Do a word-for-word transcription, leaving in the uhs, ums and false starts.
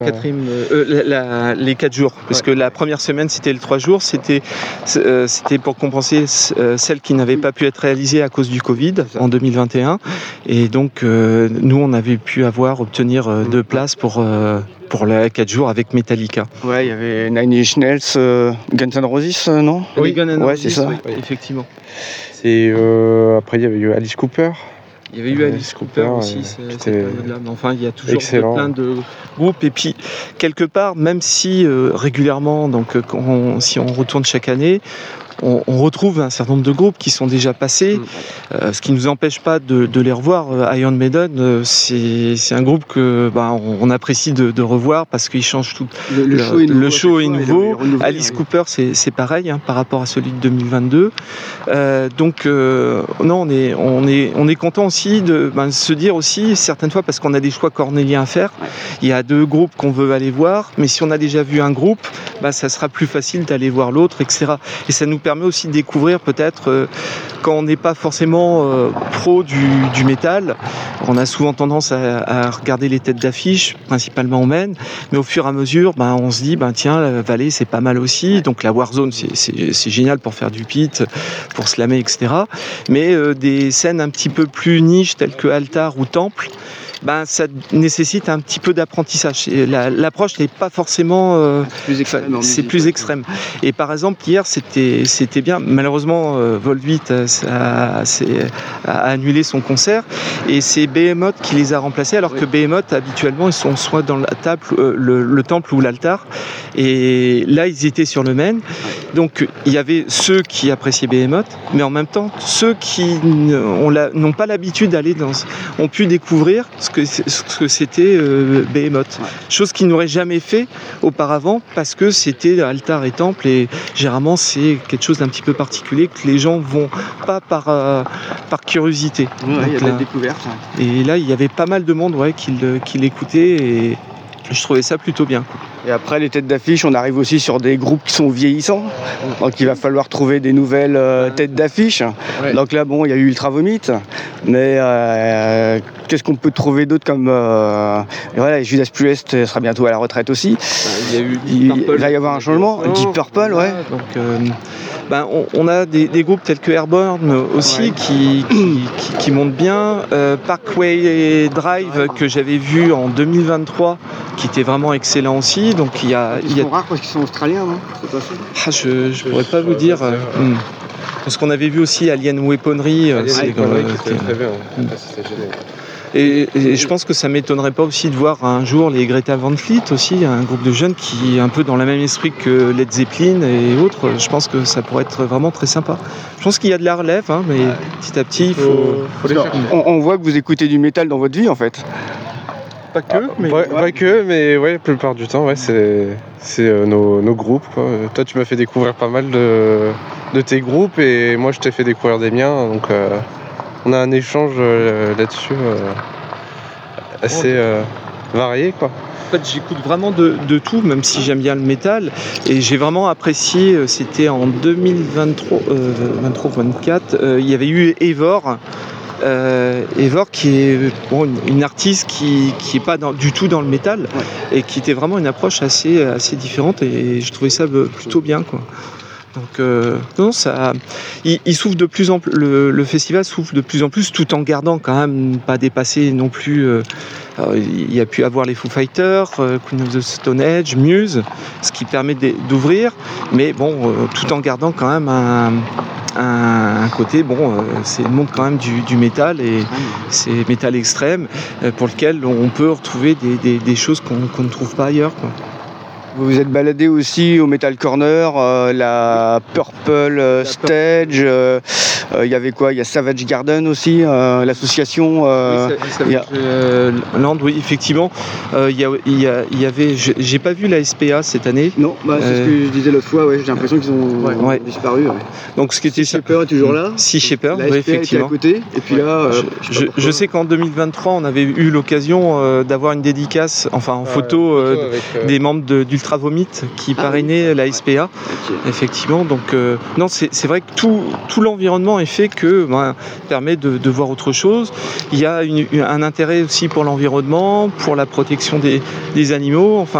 Quatrième, euh, la, la, les quatre jours, parce ouais. que la première semaine c'était le trois jours, c'était, euh, c'était pour compenser euh, celles qui n'avaient pas pu être réalisées à cause du Covid en deux mille vingt et un, et donc euh, nous on avait pu avoir obtenir euh, deux places pour euh, pour les quatre jours avec Metallica. Ouais, il y avait Nine Inch Nails, euh, Guns N' Roses, euh, non? Oui, Guns N' Roses, ouais, c'est ça. Oui, effectivement. C'est euh, après il y avait eu Alice Cooper. Il y avait eu Alice Cooper aussi, ouais, c'est, cette période-là. Mais enfin, il y a toujours excellent. plein de groupes. Et puis, quelque part, même si euh, régulièrement, donc quand on, si on retourne chaque année, on, on retrouve un certain nombre de groupes qui sont déjà passés, mmh. euh, ce qui ne nous empêche pas de, de les revoir. Iron Maiden, euh, c'est, c'est un groupe que bah, on, on apprécie de, de revoir parce qu'il change tout. Le, le, le show est nouveau. Le show est nouveau. Renouvelé, Alice ouais. Cooper, c'est, c'est pareil hein, par rapport à celui de deux mille vingt-deux. Euh, donc, euh, non, on est, on est, on est content aussi de ben, se dire aussi, certaines fois, parce qu'on a des choix cornéliens à faire, ouais. il y a deux groupes qu'on veut aller voir, mais si on a déjà vu un groupe, ben, ça sera plus facile d'aller voir l'autre, et cetera. Et ça nous permet aussi de découvrir peut-être euh, quand on n'est pas forcément euh, pro du, du métal, on a souvent tendance à, à regarder les têtes d'affiche, principalement au Maine, mais au fur et à mesure, ben, on se dit, ben, tiens, la Vallée c'est pas mal aussi, donc la Warzone c'est, c'est, c'est génial pour faire du pit, pour slammer, et cetera. Mais euh, des scènes un petit peu plus niches telles que Altar ou Temple, ben, ça nécessite un petit peu d'apprentissage. Et la, l'approche n'est pas forcément... Euh, c'est plus extrême. C'est plus extrême. Et par exemple, hier, c'était, c'était bien. Malheureusement, euh, Volbeat a, a, a annulé son concert et c'est Behemoth qui les a remplacés, alors oui. que Behemoth, habituellement, ils sont soit dans la table, euh, le, le temple ou l'altar. Et là, ils étaient sur le Maine. Donc, il y avait ceux qui appréciaient Behemoth, mais en même temps, ceux qui n'ont, la, n'ont pas l'habitude d'aller dans... ont pu découvrir ce que, ce que c'était euh, Behemoth. Ouais. Chose qu'ils n'auraient jamais fait auparavant parce que c'était altar et temple et généralement c'est quelque chose d'un petit peu particulier que les gens vont pas par, euh, par curiosité. Ouais, donc, il y a de là, la découverte. Et là, il y avait pas mal de monde ouais, qui, qui l'écoutait et je trouvais ça plutôt bien. Et après les têtes d'affiche, on arrive aussi sur des groupes qui sont vieillissants. Donc il va falloir trouver des nouvelles euh, têtes d'affiche. Ouais. Donc là, bon, il y a eu Ultra Vomit, mais euh, qu'est-ce qu'on peut trouver d'autre comme euh, voilà, Judas Priest sera bientôt à la retraite aussi. Il y a eu il, il va y avoir un changement. Oh, Deep Purple, ouais. Donc euh, ben, on, on a des, des groupes tels que Airborne aussi ouais. qui, qui, qui, qui montent bien. Euh, Parkway Drive que j'avais vu en deux mille vingt-trois, qui était vraiment excellent aussi. Donc il y a, ils il y a... sont rares parce qu'ils sont australiens, non? C'est pas ça ah, je je pourrais pas vous dire. Euh, hmm. Parce qu'on avait vu aussi Alien Weaponry. Alien c'est Weaponry, euh, c'était très bien. Hmm. C'était génial. Et, et je pense que ça m'étonnerait pas aussi de voir un jour les Greta Van Fleet aussi, un groupe de jeunes qui est un peu dans le même esprit que Led Zeppelin et autres. Je pense que ça pourrait être vraiment très sympa. Je pense qu'il y a de la relève, hein, mais ouais. petit à petit, il faut, faut les faire. On, on voit que vous écoutez du métal dans votre vie, en fait. Pas que, ah, mais... Ouais, ouais. Pas que, mais ouais, la plupart du temps, ouais, c'est, c'est euh, nos, nos groupes, quoi. Toi, tu m'as fait découvrir pas mal de, de tes groupes et moi, je t'ai fait découvrir des miens, donc... Euh... On a un échange euh, là-dessus euh, assez euh, varié, quoi. En fait, j'écoute vraiment de, de tout, même si j'aime bien le métal. Et j'ai vraiment apprécié, c'était en deux mille vingt-trois, euh, vingt-trois vingt-quatre, euh, il y avait eu Eivor. Euh, Eivor qui est bon, une, une artiste qui qui est pas dans, du tout dans le métal ouais. et qui était vraiment une approche assez assez différente et je trouvais ça plutôt bien, quoi. Donc euh, non, ça, il, il souffle de plus en plus. Le, le festival souffle de plus en plus, tout en gardant quand même pas dépassé non plus. Euh, alors, il y a pu avoir les Foo Fighters, euh, Queen of the Stone Age, Muse, ce qui permet de, d'ouvrir, mais bon, euh, tout en gardant quand même un, un, un côté. Bon, euh, c'est le monde quand même du, du métal et c'est métal extrême euh, pour lequel on peut retrouver des, des, des choses qu'on, qu'on ne trouve pas ailleurs, quoi. Vous vous êtes baladé aussi au Metal Corner, euh, la Purple euh, Stage, il euh, euh, y avait quoi? Il y a Savage Garden aussi, euh, l'association. Euh, oui, Savage a... euh, Land, oui, effectivement. Il euh, y, y, y avait, j'ai pas vu la S P A cette année. Non, bah, c'est euh... ce que je disais l'autre fois. Ouais, j'ai l'impression qu'ils ont, ouais, ouais. ont disparu. Ouais. Donc ce qui était Sea Shepherd est toujours là. Sea Shepherd, la oui, S P A effectivement. était à côté. Et puis ouais. là, euh, je, je, je sais qu'en deux mille vingt-trois, on avait eu l'occasion euh, d'avoir une dédicace, enfin en euh, photo, euh, avec, euh... des membres de, d'Ultra Vomit qui ah, parrainait oui. la S P A. Okay. Effectivement, donc euh, non, c'est, c'est vrai que tout, tout l'environnement est fait que ben, permet de, de voir autre chose. Il y a une, un intérêt aussi pour l'environnement, pour la protection des, des animaux. Enfin,